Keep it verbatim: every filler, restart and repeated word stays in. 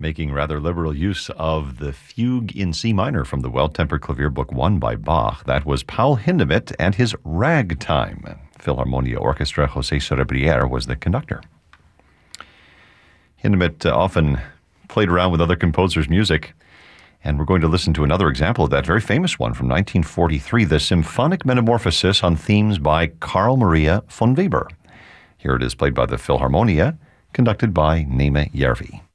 making rather liberal use of the Fugue in C minor from the Well-Tempered Clavier Book one by Bach. That was Paul Hindemith and his Ragtime. Philharmonia Orchestra, José Cerebriere was the conductor. Hindemith uh, often played around with other composers' music, and we're going to listen to another example of that very famous one from nineteen forty-three, the Symphonic Metamorphosis on themes by Carl Maria von Weber. Here it is played by the Philharmonia, conducted by Néma Järvi.